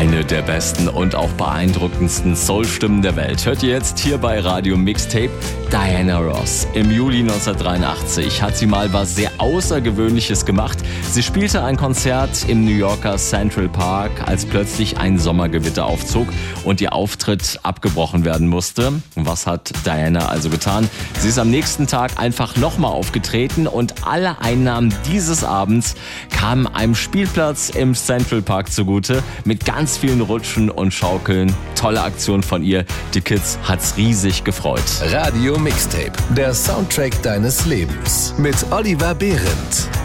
Eine der besten und auch beeindruckendsten Soul-Stimmen der Welt hört ihr jetzt hier bei Radio Mixtape. Diana Ross. Im Juli 1983 hat sie mal was sehr Außergewöhnliches gemacht. Sie spielte ein Konzert im New Yorker Central Park, als plötzlich ein Sommergewitter aufzog und ihr Auftritt abgebrochen werden musste. Was hat Diana also getan? Sie ist am nächsten Tag einfach nochmal aufgetreten und alle Einnahmen dieses Abends kamen einem Spielplatz im Central Park zugute mit ganz vielen Rutschen und Schaukeln. Tolle Aktion von ihr. Die Kids hat's riesig gefreut. Radio Mixtape, der Soundtrack deines Lebens mit Oliver Behrendt.